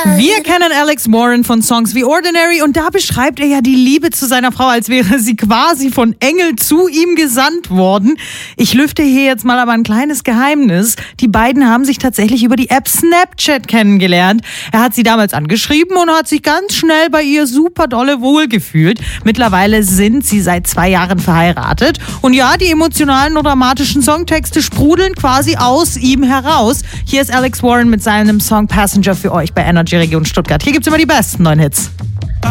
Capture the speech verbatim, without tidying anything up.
Wir kennen Alex Warren von Songs wie Ordinary und da beschreibt er ja die Liebe zu seiner Frau, als wäre sie quasi von Engel zu ihm gesandt worden. Ich lüfte hier jetzt mal aber ein kleines Geheimnis. Die beiden haben sich tatsächlich über die App Snapchat kennengelernt. Er hat sie damals angeschrieben und hat sich ganz schnell bei ihr super dolle wohlgefühlt. Mittlerweile sind sie seit zwei Jahren verheiratet. Und ja, die emotionalen und dramatischen Songtexte sprudeln quasi aus ihm heraus. Hier ist Alex Warren mit seinem Song Passenger für euch bei Energy Region Stuttgart. Hier gibt's immer die besten neuen Hits.